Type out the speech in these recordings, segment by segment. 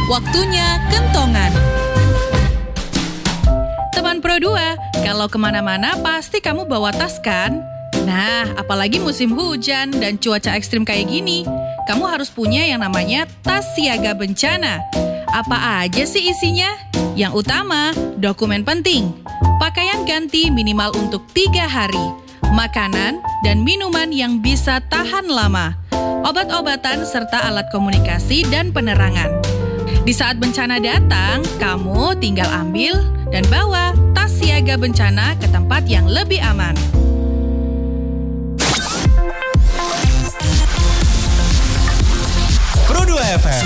Waktunya kentongan. Teman Pro 2, kalau kemana-mana pasti kamu bawa tas kan? Nah, apalagi musim hujan dan cuaca ekstrim kayak gini, kamu harus punya yang namanya tas siaga bencana. Apa aja sih isinya? Yang utama, dokumen penting, pakaian ganti minimal untuk 3 hari, makanan dan minuman yang bisa tahan lama, obat-obatan serta alat komunikasi dan penerangan. Di saat bencana datang, kamu tinggal ambil dan bawa tas siaga bencana ke tempat yang lebih aman. Pro 2 FM.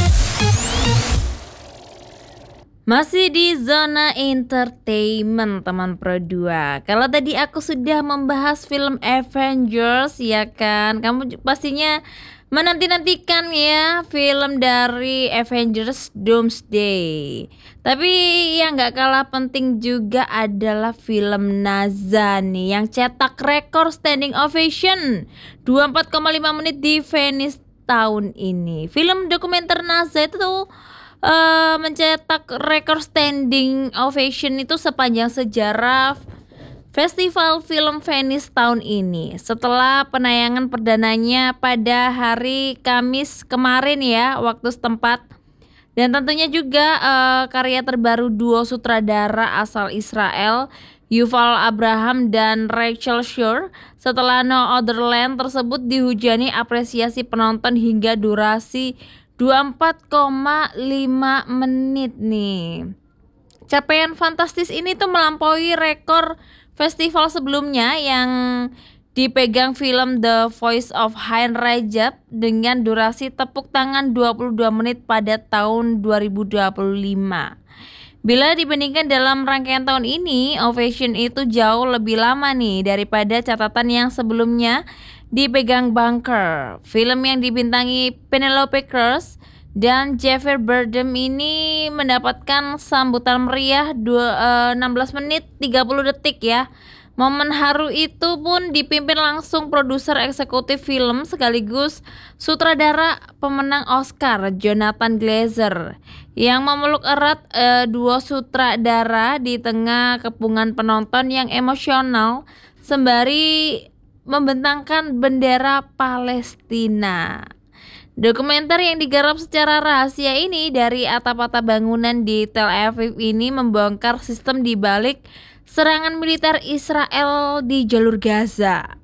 Masih di zona entertainment teman Pro 2. Kalau tadi aku sudah membahas film Avengers ya kan, kamu pastinya menanti-nantikan ya film dari Avengers Doomsday. Tapi yang gak kalah penting juga adalah film Naza nih, yang cetak rekor standing ovation 24,5 menit di Venice tahun ini. Film dokumenter Naza itu tuh mencetak rekor standing ovation itu sepanjang sejarah Festival Film Venice tahun ini, setelah penayangan perdananya pada hari Kamis kemarin ya waktu setempat. Dan tentunya juga karya terbaru duo sutradara asal Israel Yuval Abraham dan Rachel Shore setelah No Other Land tersebut dihujani apresiasi penonton hingga durasi 24,5 menit nih. Capaian fantastis ini tuh melampaui rekor festival sebelumnya yang dipegang film The Voice of Hein Rajab dengan durasi tepuk tangan 22 menit pada tahun 2025. Bila dibandingkan dalam rangkaian tahun ini, Ovation itu jauh lebih lama nih daripada catatan yang sebelumnya dipegang Bunker. Film yang dibintangi Penelope Cruz dan Javier Bardem ini mendapatkan sambutan meriah 16 menit 30 detik ya. Momen haru itu pun dipimpin langsung produser eksekutif film sekaligus sutradara pemenang Oscar Jonathan Glazer yang memeluk erat duo sutradara di tengah kepungan penonton yang emosional sembari membentangkan bendera Palestina. Dokumenter yang digarap secara rahasia ini dari atap-atap bangunan di Tel Aviv ini membongkar sistem di balik serangan militer Israel di jalur Gaza.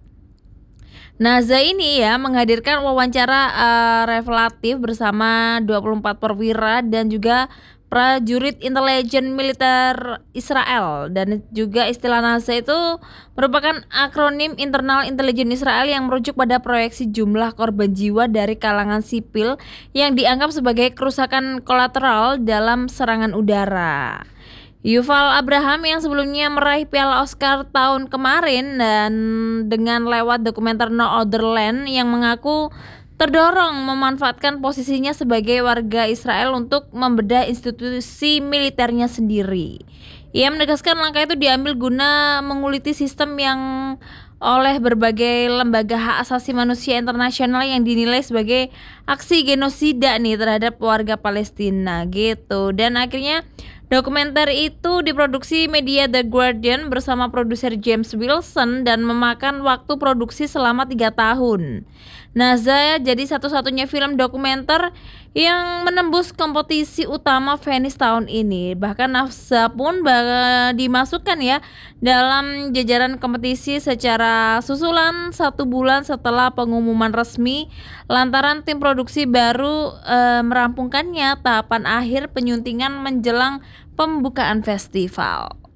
Naza ini ya menghadirkan wawancara revelatif bersama 24 perwira dan juga prajurit intelijen militer Israel. Dan juga istilah Naza itu merupakan akronim internal intelijen Israel yang merujuk pada proyeksi jumlah korban jiwa dari kalangan sipil yang dianggap sebagai kerusakan kolateral dalam serangan udara. Yuval Abraham yang sebelumnya meraih Piala Oscar tahun kemarin dan dengan lewat dokumenter No Other Land yang mengaku terdorong memanfaatkan posisinya sebagai warga Israel untuk membedah institusi militernya sendiri. Ia menegaskan langkah itu diambil guna menguliti sistem yang oleh berbagai lembaga hak asasi manusia internasional yang dinilai sebagai aksi genosida nih terhadap warga Palestina gitu. Dan akhirnya dokumenter itu diproduksi media The Guardian bersama produser James Wilson dan memakan waktu produksi selama 3 tahun. Naza jadi satu-satunya film dokumenter yang menembus kompetisi utama Venice tahun ini. Bahkan Naza pun dimasukkan ya dalam jajaran kompetisi secara susulan 1 bulan setelah pengumuman resmi lantaran tim produksi baru merampungkannya tahapan akhir penyuntingan menjelang pembukaan festival.